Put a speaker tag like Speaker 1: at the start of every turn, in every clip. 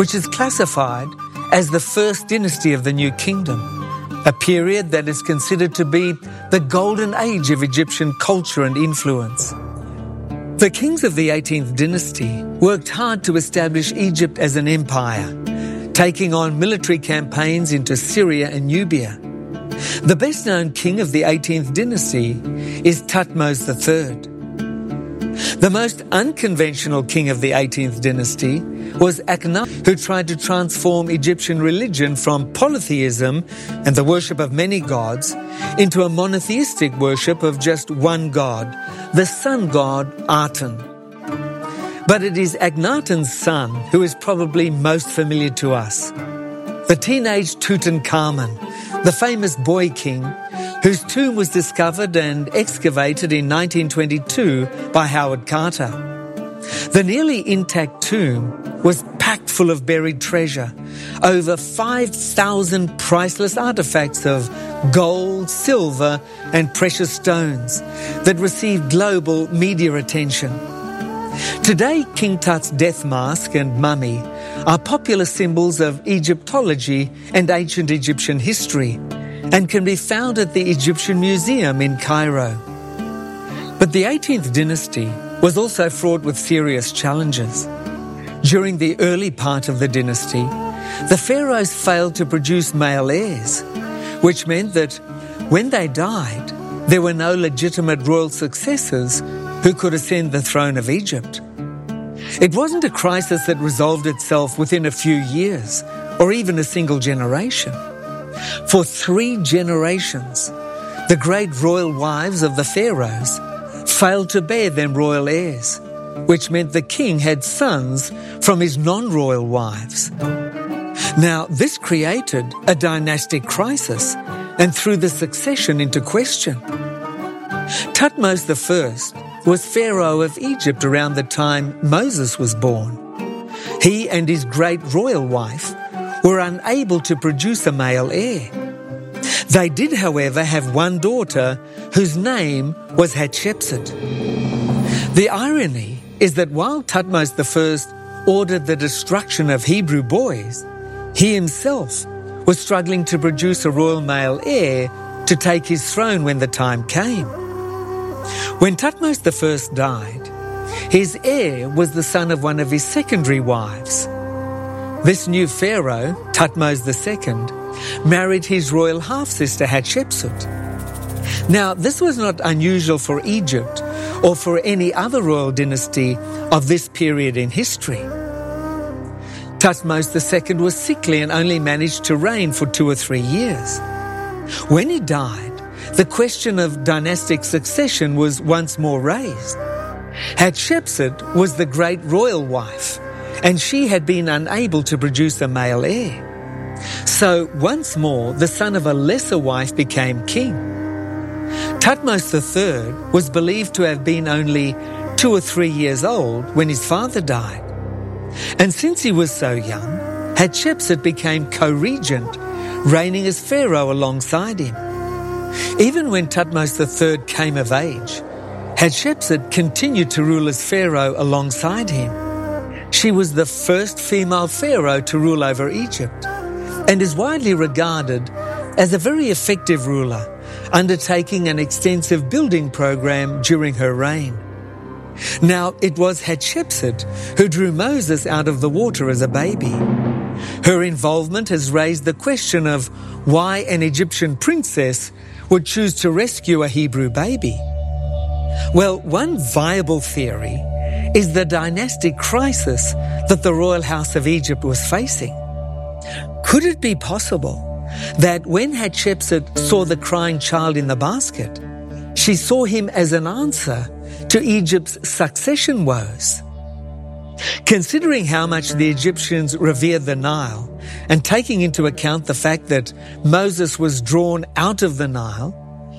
Speaker 1: which is classified as the first dynasty of the New Kingdom, a period that is considered to be the golden age of Egyptian culture and influence. The kings of the 18th dynasty worked hard to establish Egypt as an empire, taking on military campaigns into Syria and Nubia. The best-known king of the 18th dynasty is Thutmose III. The most unconventional king of the 18th dynasty was Akhenaten, who tried to transform Egyptian religion from polytheism and the worship of many gods into a monotheistic worship of just one god, the sun god Aten. But it is Akhenaten's son who is probably most familiar to us. The teenage Tutankhamun, the famous boy king, whose tomb was discovered and excavated in 1922 by Howard Carter. The nearly intact tomb was packed full of buried treasure, over 5,000 priceless artifacts of gold, silver, and precious stones that received global media attention. Today, King Tut's death mask and mummy are popular symbols of Egyptology and ancient Egyptian history and can be found at the Egyptian Museum in Cairo. But the 18th dynasty was also fraught with serious challenges. During the early part of the dynasty, the pharaohs failed to produce male heirs, which meant that when they died, there were no legitimate royal successors who could ascend the throne of Egypt. It wasn't a crisis that resolved itself within a few years or even a single generation. For 3 generations, the great royal wives of the pharaohs failed to bear them royal heirs, which meant the king had sons from his non-royal wives. Now, this created a dynastic crisis and threw the succession into question. Thutmose I was pharaoh of Egypt around the time Moses was born. He and his great royal wife were unable to produce a male heir. They did, however, have one daughter whose name was Hatshepsut. The irony is that while Thutmose I ordered the destruction of Hebrew boys, he himself was struggling to produce a royal male heir to take his throne when the time came. When Thutmose I died, his heir was the son of one of his secondary wives. This new pharaoh, Thutmose II, married his royal half-sister Hatshepsut. Now, this was not unusual for Egypt or for any other royal dynasty of this period in history. Thutmose II was sickly and only managed to reign for 2 or 3 years. When he died, the question of dynastic succession was once more raised. Hatshepsut was the great royal wife, and she had been unable to produce a male heir. So once more, the son of a lesser wife became king. Thutmose III was believed to have been only 2 or 3 years old when his father died. And since he was so young, Hatshepsut became co-regent, reigning as pharaoh alongside him. Even when Thutmose III came of age, Hatshepsut continued to rule as pharaoh alongside him. She was the first female pharaoh to rule over Egypt and is widely regarded as a very effective ruler, undertaking an extensive building program during her reign. Now, it was Hatshepsut who drew Moses out of the water as a baby. Her involvement has raised the question of why an Egyptian princess would choose to rescue a Hebrew baby. Well, one viable theory is the dynastic crisis that the royal house of Egypt was facing. Could it be possible that when Hatshepsut saw the crying child in the basket, she saw him as an answer to Egypt's succession woes? Considering how much the Egyptians revered the Nile, and taking into account the fact that Moses was drawn out of the Nile,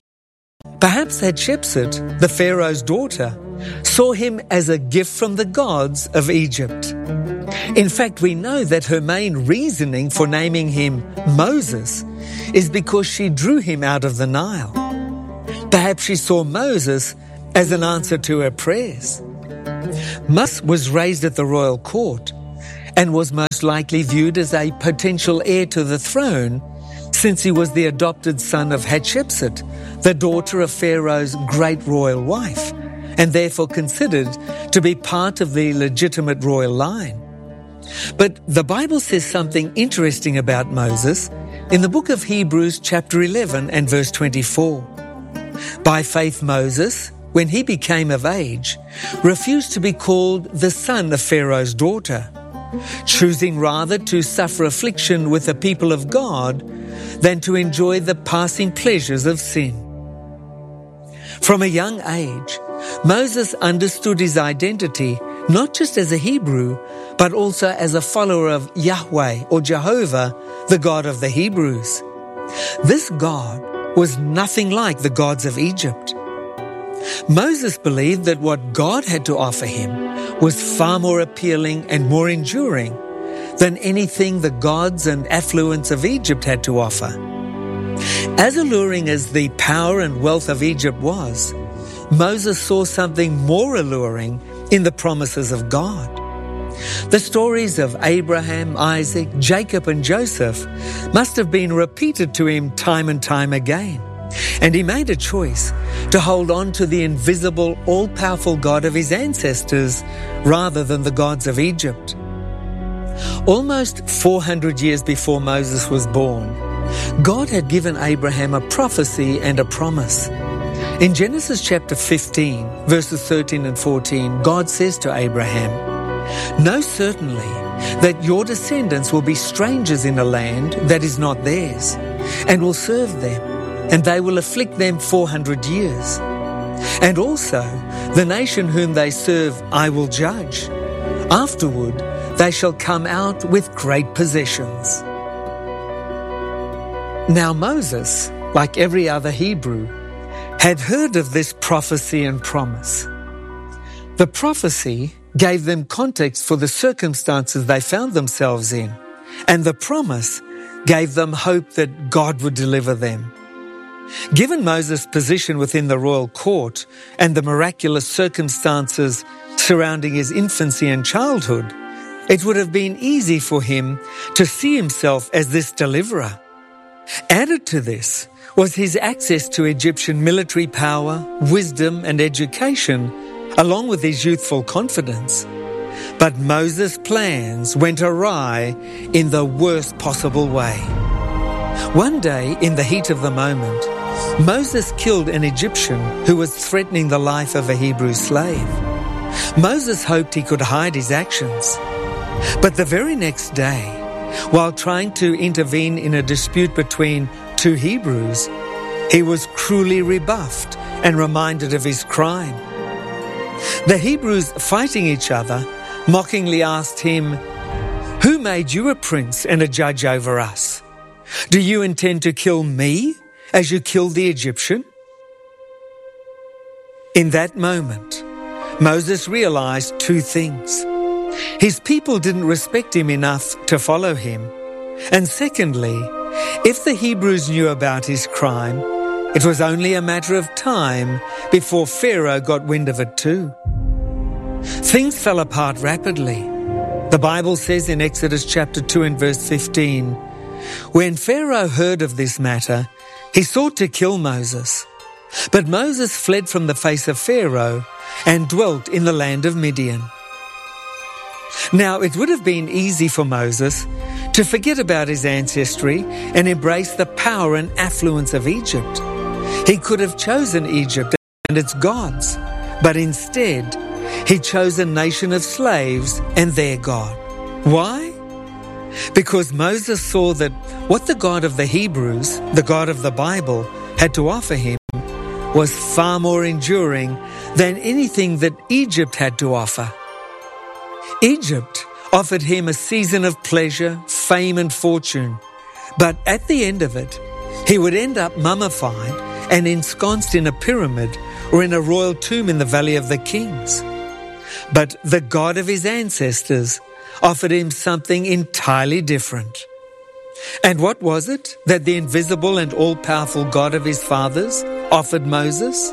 Speaker 1: perhaps Hatshepsut, the pharaoh's daughter, saw him as a gift from the gods of Egypt. In fact, we know that her main reasoning for naming him Moses is because she drew him out of the Nile. Perhaps she saw Moses as an answer to her prayers. Moses was raised at the royal court and was most likely viewed as a potential heir to the throne, since he was the adopted son of Hatshepsut, the daughter of Pharaoh's great royal wife, and therefore considered to be part of the legitimate royal line. But the Bible says something interesting about Moses in the book of Hebrews chapter 11 and verse 24. By faith Moses, when he became of age, refused to be called the son of Pharaoh's daughter, choosing rather to suffer affliction with the people of God than to enjoy the passing pleasures of sin. From a young age, Moses understood his identity not just as a Hebrew, but also as a follower of Yahweh or Jehovah, the God of the Hebrews. This God was nothing like the gods of Egypt. Moses believed that what God had to offer him was far more appealing and more enduring than anything the gods and affluence of Egypt had to offer. As alluring as the power and wealth of Egypt was, Moses saw something more alluring in the promises of God. The stories of Abraham, Isaac, Jacob, and Joseph must have been repeated to him time and time again, and he made a choice to hold on to the invisible, all-powerful God of his ancestors rather than the gods of Egypt. Almost 400 years before Moses was born, God had given Abraham a prophecy and a promise. In Genesis chapter 15, verses 13 and 14, God says to Abraham, "Know certainly that your descendants will be strangers in a land that is not theirs, and will serve them, and they will afflict them 400 years. And also the nation whom they serve I will judge. Afterward they shall come out with great possessions." Now Moses, like every other Hebrew, had heard of this prophecy and promise. The prophecy gave them context for the circumstances they found themselves in, and the promise gave them hope that God would deliver them. Given Moses' position within the royal court and the miraculous circumstances surrounding his infancy and childhood, it would have been easy for him to see himself as this deliverer. Added to this was his access to Egyptian military power, wisdom, and education, along with his youthful confidence. But Moses' plans went awry in the worst possible way. One day, in the heat of the moment, Moses killed an Egyptian who was threatening the life of a Hebrew slave. Moses hoped he could hide his actions. But the very next day, while trying to intervene in a dispute between two Hebrews, he was cruelly rebuffed and reminded of his crime. The Hebrews fighting each other mockingly asked him, "Who made you a prince and a judge over us? Do you intend to kill me as you killed the Egyptian?" In that moment, Moses realized two things. His people didn't respect him enough to follow him. And secondly, if the Hebrews knew about his crime, it was only a matter of time before Pharaoh got wind of it too. Things fell apart rapidly. The Bible says in Exodus chapter 2 and verse 15, "When Pharaoh heard of this matter, he sought to kill Moses. But Moses fled from the face of Pharaoh and dwelt in the land of Midian." Now, it would have been easy for Moses to forget about his ancestry and embrace the power and affluence of Egypt. He could have chosen Egypt and its gods, but instead, he chose a nation of slaves and their God. Why? Because Moses saw that what the God of the Hebrews, the God of the Bible, had to offer him was far more enduring than anything that Egypt had to offer. Egypt offered him a season of pleasure, fame, and fortune, but at the end of it, he would end up mummified and ensconced in a pyramid or in a royal tomb in the Valley of the Kings. But the God of his ancestors offered him something entirely different. And what was it that the invisible and all-powerful God of his fathers offered Moses?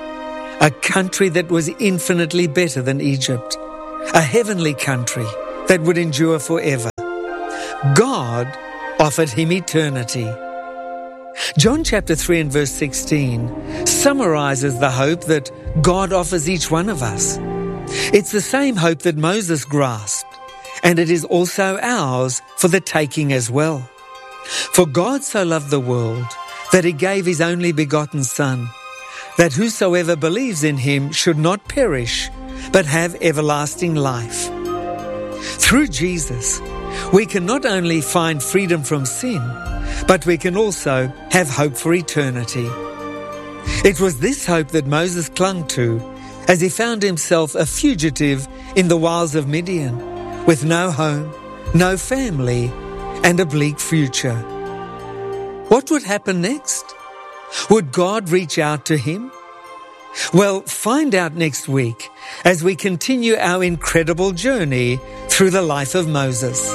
Speaker 1: A country that was infinitely better than Egypt, a heavenly country that would endure forever. God offered him eternity. John chapter 3 and verse 16 summarizes the hope that God offers each one of us. It's the same hope that Moses grasped, and it is also ours for the taking as well. For God so loved the world that he gave his only begotten Son, that whosoever believes in him should not perish, but have everlasting life. Through Jesus, we can not only find freedom from sin, but we can also have hope for eternity. It was this hope that Moses clung to as he found himself a fugitive in the wilds of Midian, with no home, no family, and a bleak future. What would happen next? Would God reach out to him? Well, find out next week as we continue our incredible journey through the life of Moses.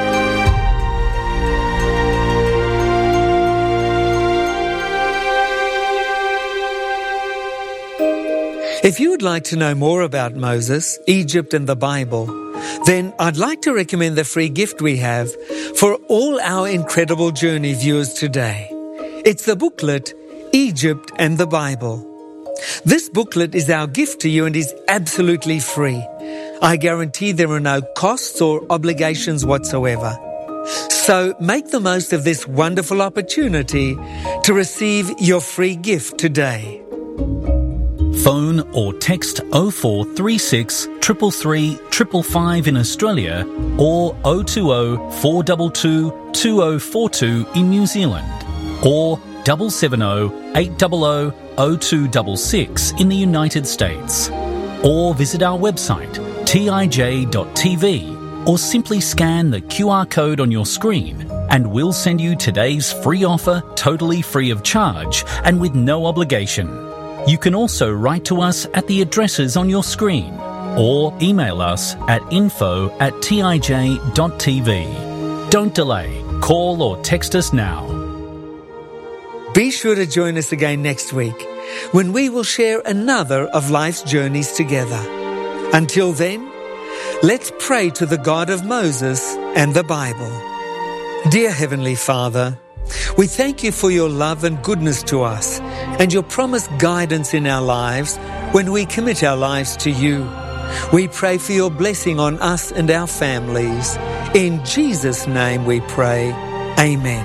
Speaker 1: If you would like to know more about Moses, Egypt and the Bible, then I'd like to recommend the free gift we have for all our incredible journey viewers today. It's the booklet, Egypt and the Bible. This booklet is our gift to you and is absolutely free. I guarantee there are no costs or obligations whatsoever. So make the most of this wonderful opportunity to receive your free gift today.
Speaker 2: Phone or text 0436 333 555 in Australia or 020 422 2042 in New Zealand or 770 800 0266 in the United States, or visit our website tij.tv or simply scan the QR code on your screen and we'll send you today's free offer totally free of charge and with no obligation. You can also write to us at the addresses on your screen or email us at info@tij.tv. Don't delay. Call or text us now.
Speaker 1: Be sure to join us again next week when we will share another of life's journeys together. Until then, let's pray to the God of Moses and the Bible. Dear Heavenly Father, we thank you for your love and goodness to us and your promised guidance in our lives when we commit our lives to you. We pray for your blessing on us and our families. In Jesus' name we pray. Amen.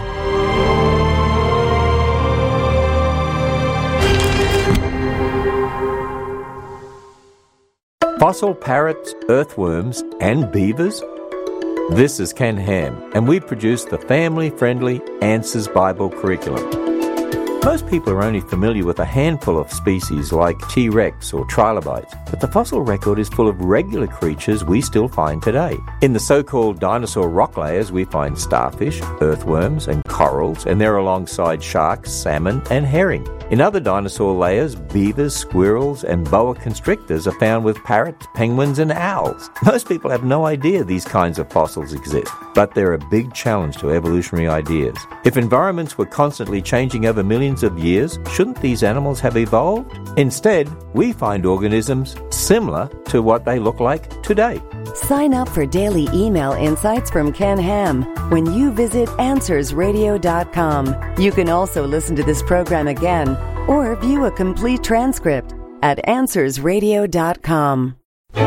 Speaker 3: Fossil parrots, earthworms, and beavers? This is Ken Ham, and we produce the family-friendly Answers Bible curriculum. Most people are only familiar with a handful of species like T-Rex or trilobites, but the fossil record is full of regular creatures we still find today. In the so-called dinosaur rock layers, we find starfish, earthworms, and corals, and they're alongside sharks, salmon, and herring. In other dinosaur layers, beavers, squirrels, and boa constrictors are found with parrots, penguins, and owls. Most people have no idea these kinds of fossils exist, but they're a big challenge to evolutionary ideas. If environments were constantly changing over millions of years, shouldn't these animals have evolved? Instead, we find organisms similar to what they look like today.
Speaker 4: Sign up for daily email insights from Ken Ham when you visit AnswersRadio.com. You can also listen to this program again or view a complete transcript at AnswersRadio.com.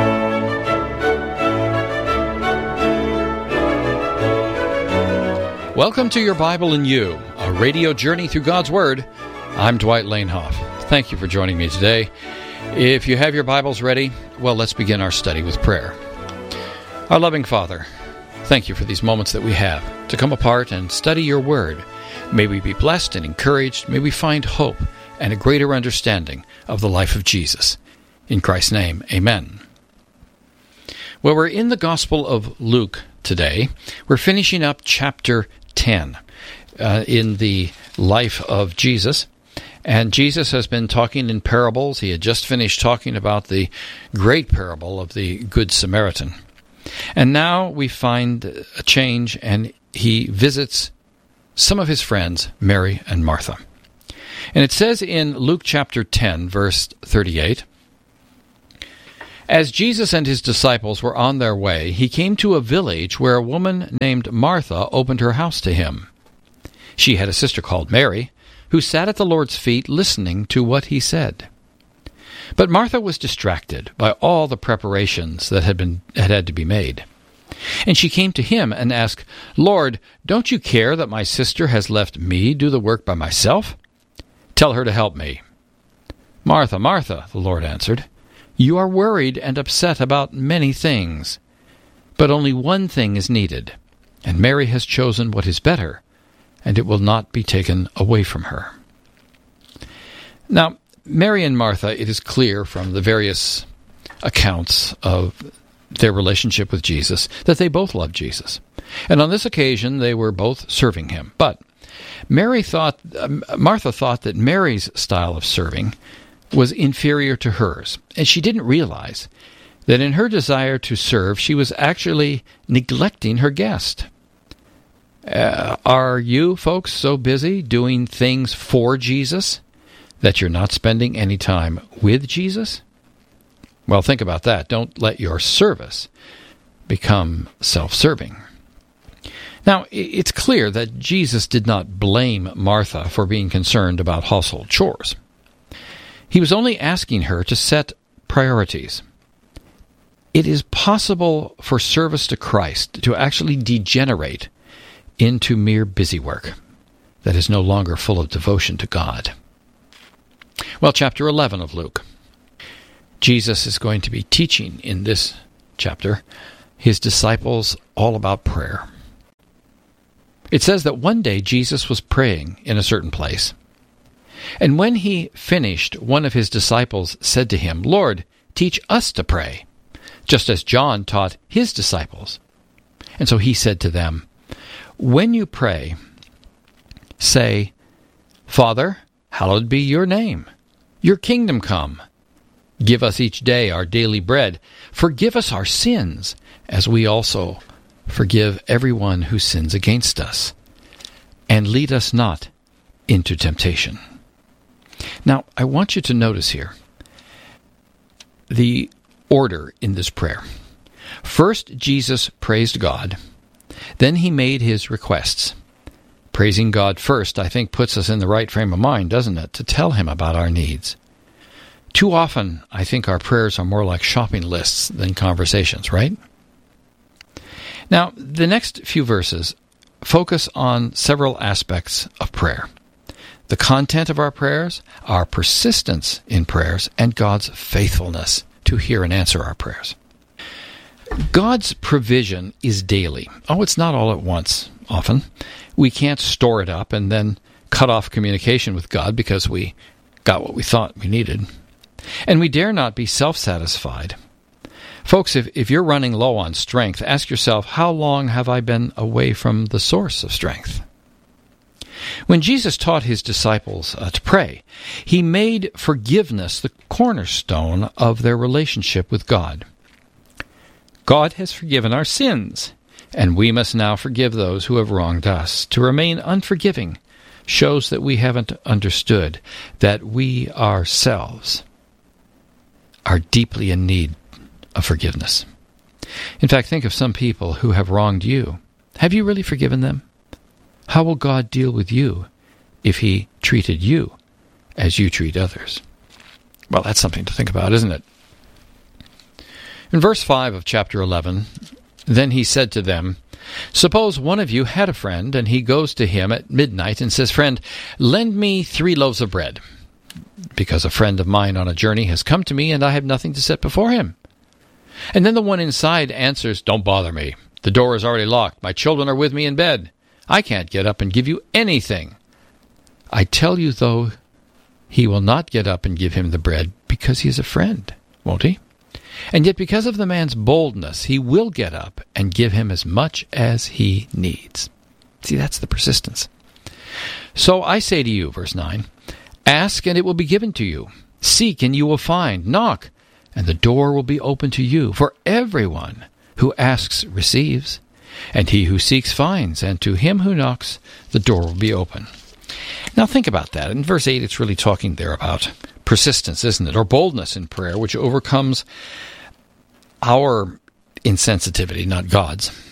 Speaker 5: Welcome to Your Bible and You, a radio journey through God's Word. I'm Dwight Lanehoff. Thank you for joining me today. If you have your Bibles ready, well, let's begin our study with prayer. Our loving Father, thank you for these moments that we have to come apart and study your Word. May we be blessed and encouraged. May we find hope and a greater understanding of the life of Jesus. In Christ's name, amen. Well, we're in the Gospel of Luke today. We're finishing up chapter 10 in the life of Jesus. And Jesus has been talking in parables. He had just finished talking about the great parable of the Good Samaritan. And now we find a change, and he visits some of his friends, Mary and Martha. And it says in Luke chapter 10, verse 38, As Jesus and his disciples were on their way, he came to a village where a woman named Martha opened her house to him. She had a sister called Mary, who sat at the Lord's feet listening to what he said. But Martha was distracted by all the preparations that had to be made. And she came to him and asked, "Lord, don't you care that my sister has left me do the work by myself? Tell her to help me." "Martha, Martha," the Lord answered, "you are worried and upset about many things. But only one thing is needed, and Mary has chosen what is better, and it will not be taken away from her." Now, Mary and Martha, it is clear from the various accounts of their relationship with Jesus that they both loved Jesus. And on this occasion, they were both serving him. But Martha thought that Mary's style of serving was inferior to hers, and she didn't realize that in her desire to serve, she was actually neglecting her guest. Are you folks so busy doing things for Jesus that you're not spending any time with Jesus? Well, think about that. Don't let your service become self-serving. Now, it's clear that Jesus did not blame Martha for being concerned about household chores. He was only asking her to set priorities. It is possible for service to Christ to actually degenerate into mere busy work that is no longer full of devotion to God. Well, chapter 11 of Luke. Jesus is going to be teaching in this chapter his disciples all about prayer. It says that one day Jesus was praying in a certain place. And when he finished, one of his disciples said to him, "Lord, teach us to pray, just as John taught his disciples." And so he said to them, "When you pray, say, 'Father, hallowed be your name. Your kingdom come. Give us each day our daily bread. Forgive us our sins, as we also forgive everyone who sins against us. And lead us not into temptation.'" Now, I want you to notice here the order in this prayer. First, Jesus praised God. Then he made his requests. Praising God first, I think, puts us in the right frame of mind, doesn't it, to tell him about our needs. Too often, I think our prayers are more like shopping lists than conversations, right? Now, the next few verses focus on several aspects of prayer: the content of our prayers, our persistence in prayers, and God's faithfulness to hear and answer our prayers. God's provision is daily. Oh, it's not all at once, often. We can't store it up and then cut off communication with God because we got what we thought we needed. And we dare not be self-satisfied. Folks, if you're running low on strength, ask yourself, how long have I been away from the source of strength? When Jesus taught his disciples to pray, he made forgiveness the cornerstone of their relationship with God. God has forgiven our sins, and we must now forgive those who have wronged us. To remain unforgiving shows that we haven't understood that we ourselves are deeply in need of forgiveness. In fact, think of some people who have wronged you. Have you really forgiven them? How will God deal with you if he treated you as you treat others? Well, that's something to think about, isn't it? In verse 5 of chapter 11, then he said to them, "Suppose one of you had a friend, and he goes to him at midnight and says, 'Friend, lend me 3 loaves of bread, because a friend of mine on a journey has come to me, and I have nothing to set before him.' And then the one inside answers, 'Don't bother me. The door is already locked. My children are with me in bed. I can't get up and give you anything.' I tell you, though, he will not get up and give him the bread because he is a friend, won't he? And yet because of the man's boldness, he will get up and give him as much as he needs." See, that's the persistence. "So I say to you," verse 9, "ask and it will be given to you. Seek and you will find. Knock and the door will be open to you. For everyone who asks receives, and he who seeks finds, and to him who knocks the door will be open." Now think about that. In verse 8, it's really talking there about persistence, isn't it? Or boldness in prayer, which overcomes our insensitivity, not God's,